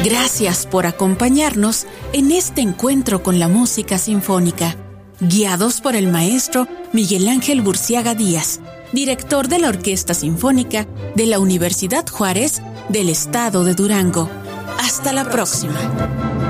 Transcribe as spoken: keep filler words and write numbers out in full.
Gracias por acompañarnos en este encuentro con la música sinfónica, guiados por el maestro Miguel Ángel Burciaga Díaz, director de la Orquesta Sinfónica de la Universidad Juárez del Estado de Durango. Hasta la próxima.